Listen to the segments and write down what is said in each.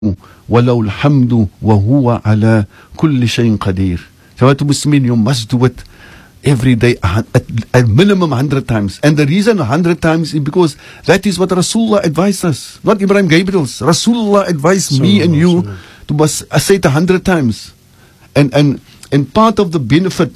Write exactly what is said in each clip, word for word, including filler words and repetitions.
وَلَوْ الْحَمْدُ وَهُوَ عَلَى كُلِّ شَيْءٍ قَدِيرٍ. So to Muslimin, you must do it every day, at, at minimum one hundred times. And the reason one hundred times is because that is what Rasulullah advised us. Not Ibrahim Gabriel's. Rasulullah advised so, me and you so. to must say it one hundred times. And, and, and part of the benefit,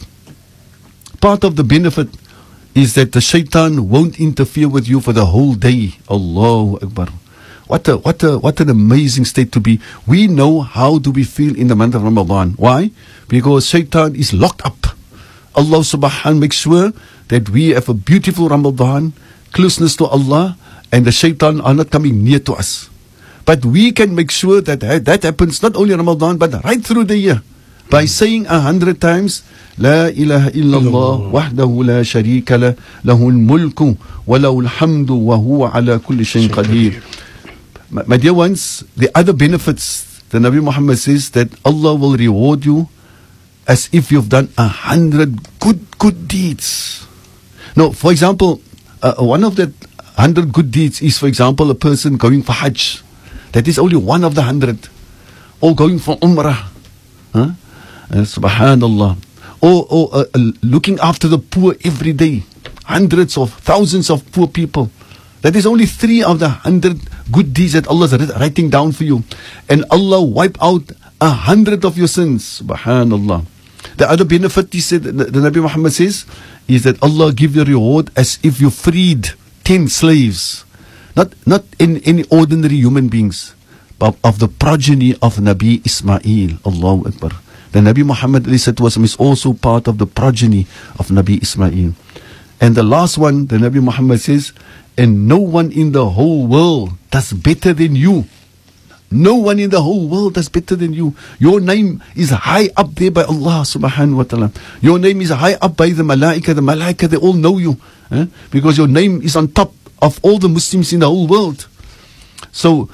part of the benefit is that the shaitan won't interfere with you for the whole day. Allahu Akbar. What a, what a, what an amazing state to be. We know how do we feel in the month of Ramadan. Why? Because shaitan is locked up. Allah subhanahu makes sure that we have a beautiful Ramadan, closeness to Allah, and the shaitan are not coming near to us. But we can make sure that that happens not only Ramadan, but right through the year. By saying a hundred times, La ilaha illallah, wahdahu la sharika la, lahul mulku, wa lahul hamdu, wa huwa ala kulli shayin qadir. My, my dear ones, the other benefits, the Nabi Muhammad says that Allah will reward you as if you've done a hundred good, good deeds. No, for example, uh, one of the hundred good deeds is, for example, a person going for Hajj. That is only one of the hundred. Or going for Umrah. Huh? Uh, Subhanallah. Or, or uh, uh, looking after the poor every day. Hundreds of thousands of poor people. That is only three of the hundred good deeds that Allah is writing down for you. And Allah wipe out a hundred of your sins. Subhanallah. The other benefit, he said, the, the Nabi Muhammad says, is that Allah give you a reward as if you freed ten slaves. Not, not in any ordinary human beings, but of the progeny of Nabi Ismail. Allahu Akbar. The Nabi Muhammad is also part of the progeny of Nabi Ismail. And the last one, the Nabi Muhammad says, and no one in the whole world does better than you. No one in the whole world does better than you. Your name is high up there by Allah subhanahu wa ta'ala. Your name is high up by the malaika. The malaika, they all know you. Eh? Because your name is on top of all the Muslims in the whole world. So,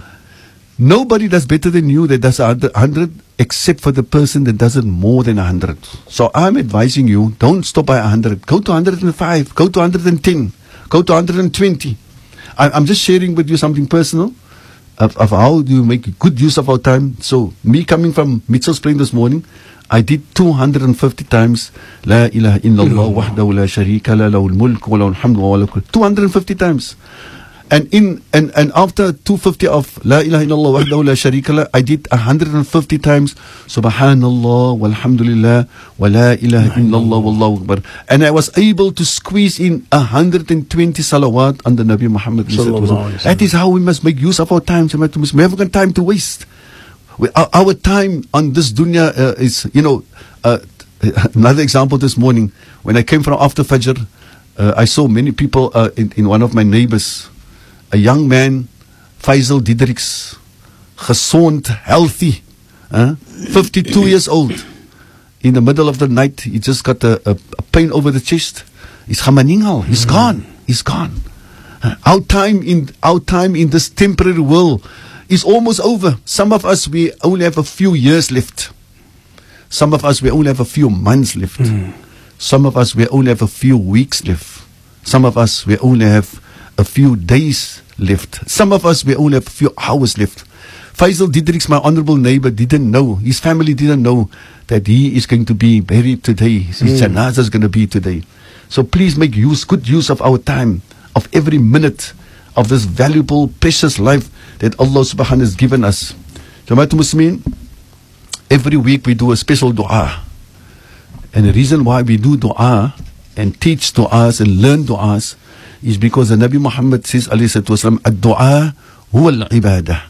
nobody does better than you that does a hundred, except for the person that does it more than a hundred. So I'm advising you, don't stop by a hundred. Go to one hundred and five. Go to one hundred and ten. Go to one hundred and twenty. I, I'm just sharing with you something personal of, of how do you make good use of our time. So me coming from Mitchell's Plain this morning, I did two hundred fifty times La ilaha illallah wahdahu la sharika la lahul mulk wa lahul hamdu wa lahul two hundred fifty times. And in and, and after two hundred fifty of La ilaha illallah wahdahu la sharika la, I did one hundred fifty times Subhanallah walhamdulillah wa la ilaha illallah wallahu akbar. And I was able to squeeze in one hundred twenty salawat on the Nabi Muhammad. That is how we must make use of our time. We haven't got time to waste. We, our, our time on this dunya uh, is, you know, uh, another example this morning, when I came from after Fajr, uh, I saw many people uh, in, in one of my neighbors. A young man, Faisal Diedrichs, gezond, healthy, uh, fifty-two years old. In the middle of the night, he just got a, a, a pain over the chest. He's gamaningal. He's gone. He's gone. Uh, our time in our time in this temporary world is almost over. Some of us, we only have a few years left. Some of us, we only have a few months left. Mm. Some of us, we only have a few weeks left. Some of us, we only have a few days left. Some of us, we only have a few hours left. Faisal Diedrichs, my honorable neighbor, didn't know, his family didn't know that he is going to be buried today. His mm. janazah is going to be today. So please make use, good use of our time, of every minute of this valuable, precious life that Allah subhanahu has given us. Jamaatul Muslimin, every week we do a special dua. And the reason why we do dua and teach du'as and learn du'as is because the Nabi Muhammad says, alayhi salatu wasalam, ad-du'a huwa al-ibadah.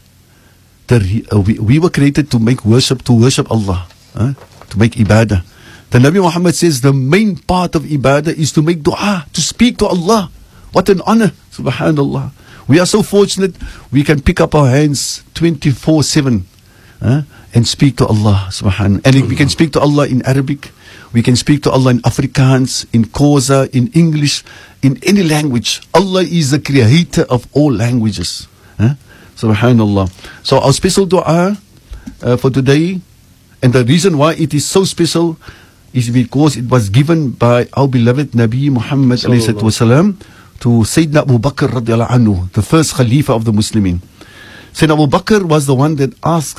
We, we were created to make worship, to worship Allah, huh? To make ibadah. The Nabi Muhammad says the main part of ibadah is to make dua, to speak to Allah. What an honor, subhanallah. We are so fortunate we can pick up our hands twenty-four seven huh? and speak to Allah, subhanallah. And we can speak to Allah in Arabic. We can speak to Allah in Afrikaans, in Xhosa, in English, in any language. Allah is the creator of all languages. Huh? Subhanallah. So our special dua uh, for today, and the reason why it is so special is because it was given by our beloved Nabi Muhammad wasalam, to Sayyidina Abu Bakr radiallahu anhu, the first Khalifa of the Muslimin. Sayyidina Abu Bakr was the one that asked